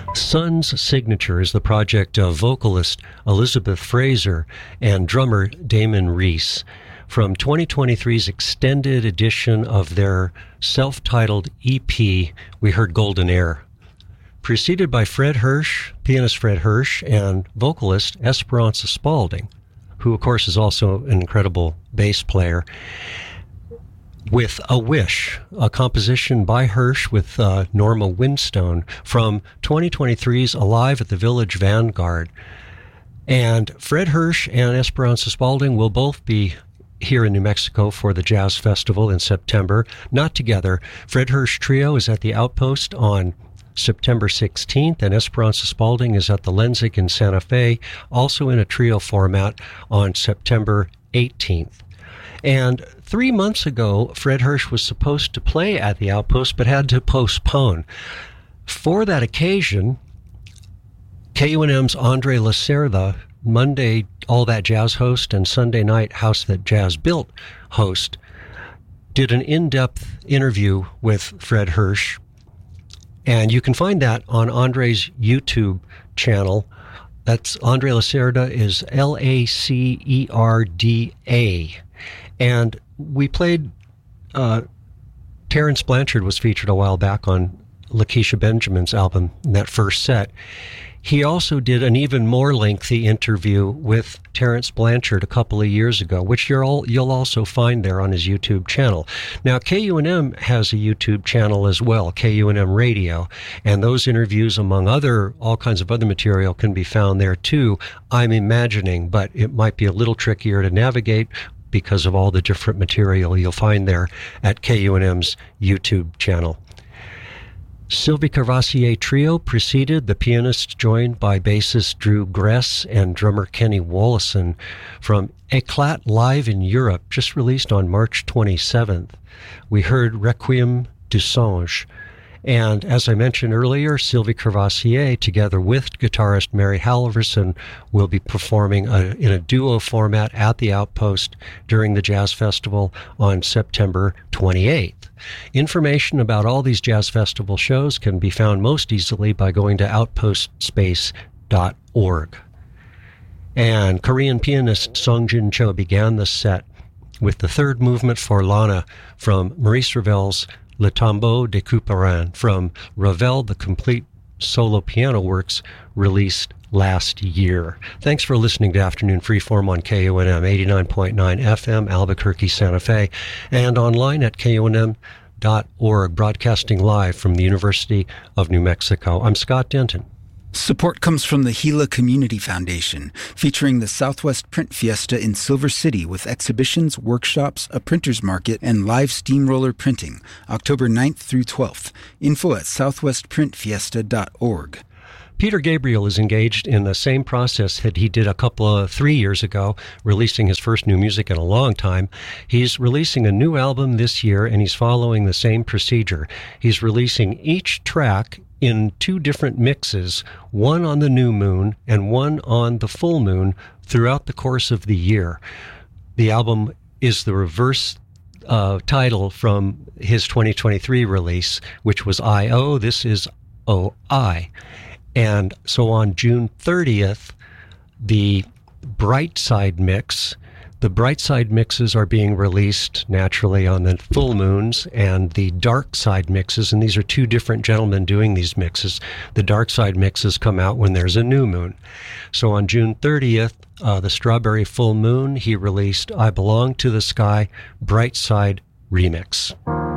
Sun's Signature is the project of vocalist Elizabeth Fraser and drummer Damon Reese from 2023's extended edition of their self-titled EP, we heard Golden Air. Preceded by Fred Hirsch, pianist Fred Hirsch, and vocalist Esperanza Spalding, who of course is also an incredible bass player, with A Wish, a composition by Hirsch with Norma Winstone from 2023's Alive at the Village Vanguard. And Fred Hirsch and Esperanza Spalding will both be here in New Mexico for the Jazz Festival in September. Not together. Fred Hirsch Trio is at the Outpost on September 16th, and Esperanza Spalding is at the Lenzig in Santa Fe, also in a trio format, on September 18th. And 3 months ago, Fred Hirsch was supposed to play at the Outpost, but had to postpone. For that occasion, KUNM's Andre Lacerda, Monday All That Jazz host and Sunday night House That Jazz Built host, did an in-depth interview with Fred Hirsch. And you can find that on Andre's YouTube channel. That's Andre Lacerda, is Lacerda. And we played, Terence Blanchard was featured a while back on Lakeisha Benjamin's album in that first set. He also did an even more lengthy interview with Terence Blanchard a couple of years ago, which you'll also find there on his YouTube channel. Now, KUNM has a YouTube channel as well, KUNM Radio, and those interviews, among all kinds of other material, can be found there too, I'm imagining, but it might be a little trickier to navigate because of all the different material you'll find there at KUNM's YouTube channel. Sylvie Carvassier Trio preceded, the pianist joined by bassist Drew Gress and drummer Kenny Wollesen from Eclat Live in Europe, just released on March 27th. We heard Requiem du Songe. And as I mentioned earlier, Sylvie Carvassier, together with guitarist Mary Halverson, will be performing in a duo format at the Outpost during the Jazz Festival on September 28th. Information about all these Jazz Festival shows can be found most easily by going to outpostspace.org. And Korean pianist Songjin Cho began the set with the third movement for Lana from Maurice Ravel's Le Tombeau de Couperin from Ravel, the complete solo piano works released last year. Thanks for listening to Afternoon Freeform on KUNM 89.9 FM, Albuquerque, Santa Fe, and online at KUNM.org, broadcasting live from the University of New Mexico. I'm Scott Denton. Support comes from the Gila Community Foundation, featuring the Southwest Print Fiesta in Silver City with exhibitions, workshops, a printer's market, and live steamroller printing, October 9th through 12th. Info at southwestprintfiesta.org. Peter Gabriel is engaged in the same process that he did 3 years ago, releasing his first new music in a long time. He's releasing a new album this year, and he's following the same procedure. He's releasing each track in 2 different mixes, one on the new moon and one on the full moon throughout the course of the year. The album is the reverse title from his 2023 release, which was I.O. This is O.I. And so on June 30th, the Bright Side mix, the Bright Side mixes are being released naturally on the full moons, and the Dark Side mixes, and these are 2 different gentlemen doing these mixes. The Dark Side mixes come out when there's a new moon. So on June 30th, the Strawberry Full Moon, he released I Belong to the Sky Bright Side remix.